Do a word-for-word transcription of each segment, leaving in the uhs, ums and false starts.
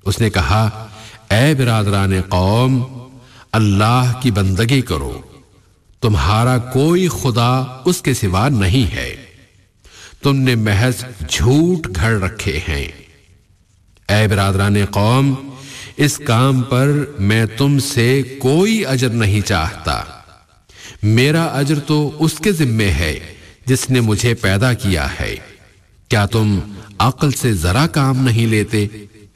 اس نے کہا اے برادران قوم، اللہ کی بندگی کرو، تمہارا کوئی خدا اس کے سوا نہیں ہے، تم نے محض جھوٹ گھڑ رکھے ہیں۔ اے برادران قوم، اس کام پر میں تم سے کوئی اجر نہیں چاہتا، میرا اجر تو اس کے ذمے ہے جس نے مجھے پیدا کیا ہے۔ کیا تم عقل سے ذرا کام نہیں لیتے؟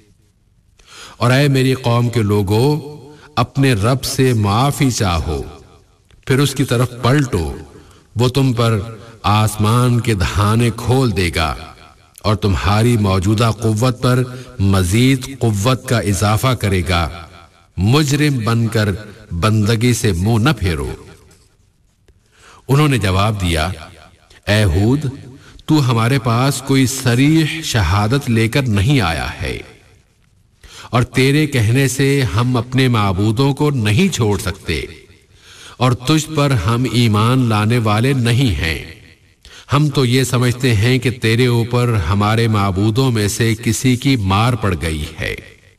اور اے میری قوم کے لوگو، اپنے رب سے معافی چاہو، پھر اس کی طرف پلٹو، وہ تم پر آسمان کے دہانے کھول دے گا اور تمہاری موجودہ قوت پر مزید قوت کا اضافہ کرے گا۔ مجرم بن کر بندگی سے منہ نہ پھیرو۔ انہوں نے جواب دیا اے ہود، تو ہمارے پاس کوئی صریح شہادت لے کر نہیں آیا ہے، اور تیرے کہنے سے ہم اپنے معبودوں کو نہیں چھوڑ سکتے، اور تجھ پر ہم ایمان لانے والے نہیں ہیں۔ ہم تو یہ سمجھتے ہیں کہ تیرے اوپر ہمارے معبودوں میں سے کسی کی مار پڑ گئی ہے۔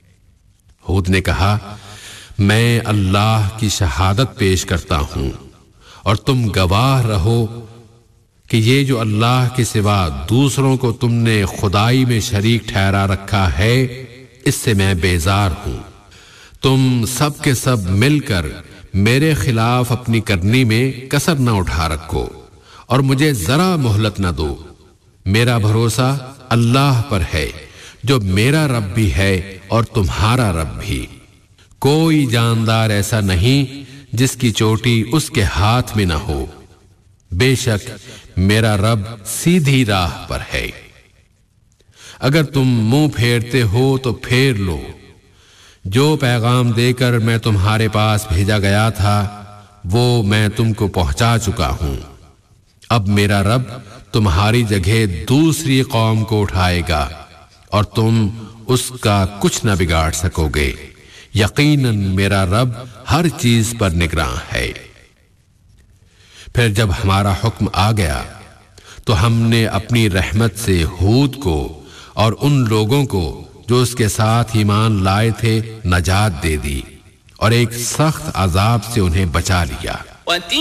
ہود نے کہا میں اللہ کی شہادت پیش کرتا ہوں اور تم گواہ رہو کہ یہ جو اللہ کے سوا دوسروں کو تم نے خدائی میں شریک ٹھہرا رکھا ہے، اس سے میں بیزار ہوں۔ تم سب کے سب مل کر میرے خلاف اپنی کرنی میں کسر نہ اٹھا رکھو اور مجھے ذرا مہلت نہ دو۔ میرا بھروسہ اللہ پر ہے جو میرا رب بھی ہے اور تمہارا رب بھی۔ کوئی جاندار ایسا نہیں جس کی چوٹی اس کے ہاتھ میں نہ ہو۔ بے شک میرا رب سیدھی راہ پر ہے۔ اگر تم منہ پھیرتے ہو تو پھیر لو، جو پیغام دے کر میں تمہارے پاس بھیجا گیا تھا وہ میں تم کو پہنچا چکا ہوں۔ اب میرا رب تمہاری جگہ دوسری قوم کو اٹھائے گا اور تم اس کا کچھ نہ بگاڑ سکو گے۔ یقیناً میرا رب ہر چیز پر نگراں ہے۔ پھر جب ہمارا حکم آ گیا تو ہم نے اپنی رحمت سے ہود کو اور ان لوگوں کو جو اس کے ساتھ ایمان لائے تھے نجات دے دی، اور ایک سخت عذاب سے انہیں بچا لیا۔